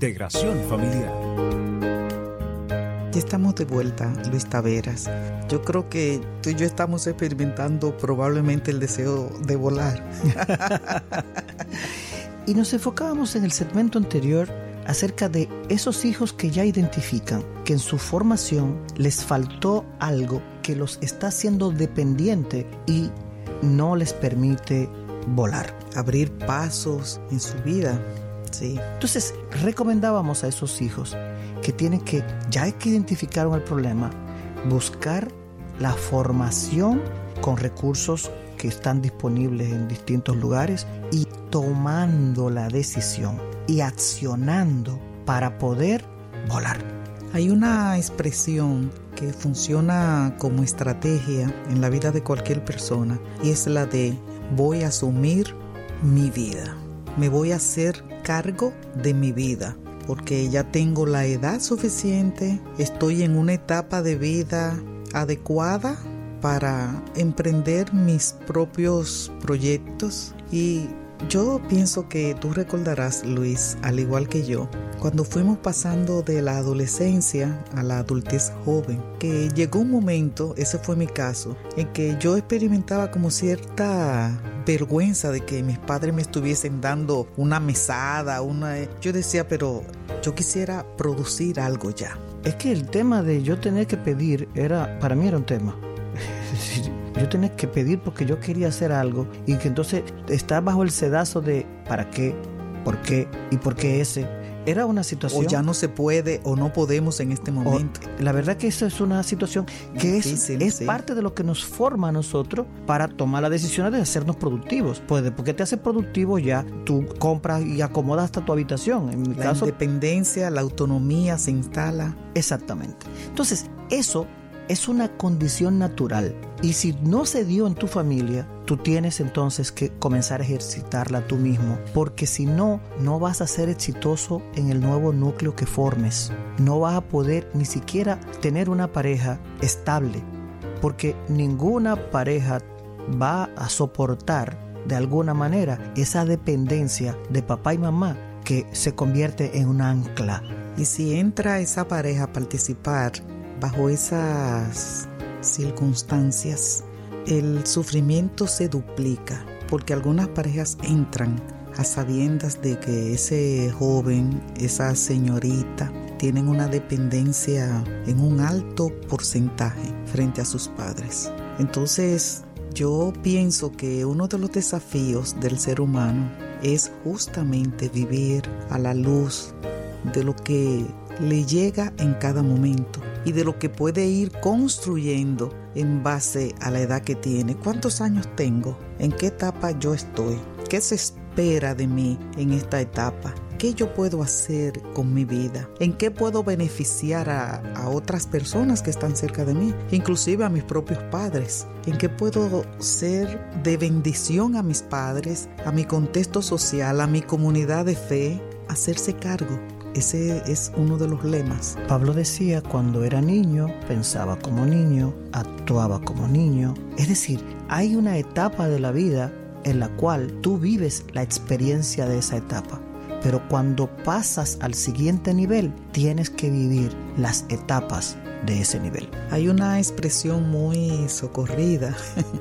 Integración Familiar. Ya estamos de vuelta, Luis Taveras. Yo creo que tú y yo estamos experimentando probablemente el deseo de volar. Y nos enfocábamos en el segmento anterior acerca de esos hijos que ya identifican que en su formación les faltó algo que los está haciendo dependiente y no les permite volar. Abrir pasos en su vida. Sí. Entonces, recomendábamos a esos hijos que tienen que, ya que identificaron el problema, buscar la formación con recursos que están disponibles en distintos lugares y tomando la decisión y accionando para poder volar. Hay una expresión que funciona como estrategia en la vida de cualquier persona y es la de voy a asumir mi vida. Me voy a hacer cargo de mi vida porque ya tengo la edad suficiente, estoy en una etapa de vida adecuada para emprender mis propios proyectos. Y yo pienso que tú recordarás, Luis, al igual que yo, cuando fuimos pasando de la adolescencia a la adultez joven, que llegó un momento, ese fue mi caso, en que yo experimentaba como cierta vergüenza de que mis padres me estuviesen dando una mesada, yo decía, pero yo quisiera producir algo ya. Es que el tema de yo tener que pedir para mí era un tema. Yo tenía que pedir porque yo quería hacer algo y que entonces estar bajo el sedazo de ¿para qué? ¿Por qué? ¿Y por qué ese? Era una situación... O ya no se puede o no podemos en este momento. La verdad que eso es una situación que difícil, es sí, parte de lo que nos forma a nosotros para tomar las decisiones de hacernos productivos. Pues porque te hace productivo ya tú compras y acomodas hasta tu habitación. En mi caso, independencia, la autonomía se instala. Exactamente. Entonces, eso es una condición natural y si no se dio en tu familia, tú tienes entonces que comenzar a ejercitarla tú mismo, porque si no, no vas a ser exitoso en el nuevo núcleo que formes. No vas a poder ni siquiera tener una pareja estable, porque ninguna pareja va a soportar de alguna manera esa dependencia de papá y mamá que se convierte en un ancla. Y si entra esa pareja a participar bajo esas circunstancias, el sufrimiento se duplica, porque algunas parejas entran a sabiendas de que ese joven, esa señorita, tienen una dependencia en un alto porcentaje frente a sus padres. Entonces, yo pienso que uno de los desafíos del ser humano es justamente vivir a la luz de lo que le llega en cada momento y de lo que puede ir construyendo en base a la edad que tiene. ¿Cuántos años tengo? ¿En qué etapa yo estoy? ¿Qué se espera de mí en esta etapa? ¿Qué yo puedo hacer con mi vida? ¿En qué puedo beneficiar a otras personas que están cerca de mí? Inclusive a mis propios padres. ¿En qué puedo ser de bendición a mis padres, a mi contexto social, a mi comunidad de fe? Hacerse cargo. Ese es uno de los lemas. Pablo decía, cuando era niño, pensaba como niño, actuaba como niño. Es decir, hay una etapa de la vida en la cual tú vives la experiencia de esa etapa. Pero cuando pasas al siguiente nivel, tienes que vivir las etapas de ese nivel. Hay una expresión muy socorrida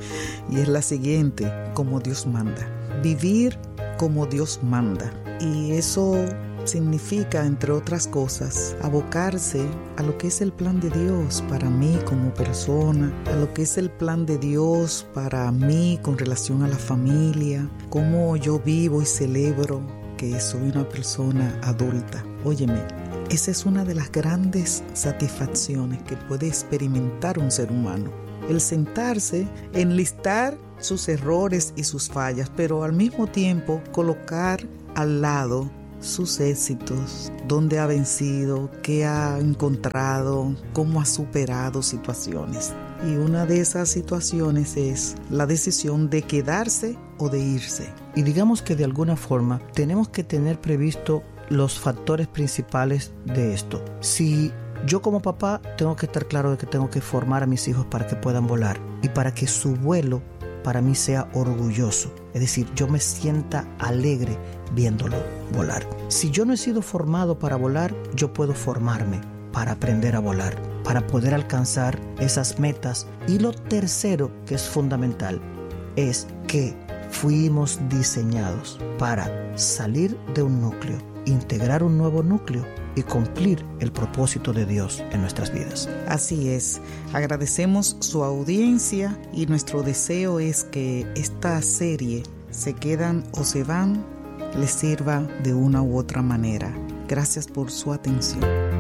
y es la siguiente: como Dios manda. Vivir como Dios manda. Y eso significa, entre otras cosas, abocarse a lo que es el plan de Dios para mí como persona, a lo que es el plan de Dios para mí con relación a la familia, cómo yo vivo y celebro que soy una persona adulta. Óyeme, esa es una de las grandes satisfacciones que puede experimentar un ser humano. El sentarse, enlistar sus errores y sus fallas, pero al mismo tiempo colocar al lado sus éxitos, dónde ha vencido, qué ha encontrado, cómo ha superado situaciones. Y una de esas situaciones es la decisión de quedarse o de irse. Y digamos que de alguna forma tenemos que tener previsto los factores principales de esto. Si yo como papá tengo que estar claro de que tengo que formar a mis hijos para que puedan volar y para que su vuelo para mí sea orgulloso. Es decir, yo me sienta alegre viéndolo volar. Si yo no he sido formado para volar, yo puedo formarme para aprender a volar, para poder alcanzar esas metas. Y lo tercero, que es fundamental, es que fuimos diseñados para salir de un núcleo, integrar un nuevo núcleo y cumplir el propósito de Dios en nuestras vidas. Así es. Agradecemos su audiencia y nuestro deseo es que esta serie, Se quedan o se van, les sirva de una u otra manera. Gracias por su atención.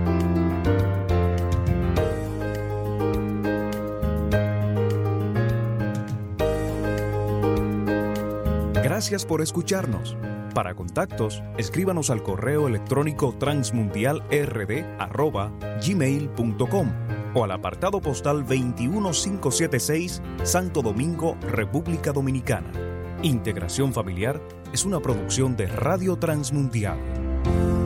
Gracias por escucharnos. Para contactos, escríbanos al correo electrónico transmundialrd@gmail.com o al apartado postal 21576, Santo Domingo, República Dominicana. Integración Familiar es una producción de Radio Transmundial.